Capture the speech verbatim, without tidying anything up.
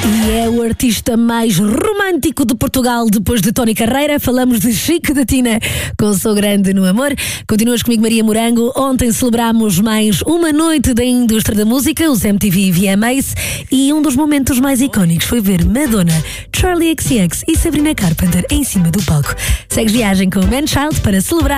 E é o artista mais romântico de Portugal depois de Tony Carreira. Falamos de Chico da Tina com Sou Grande no Amor. Continuas comigo, Maria Morango. Ontem celebramos mais uma noite da indústria da música, os M T V V M As, e um dos momentos mais icónicos foi ver Madonna, Charlie X C X e Sabrina Carpenter em cima do palco. Segues viagem com o Man Child para celebrar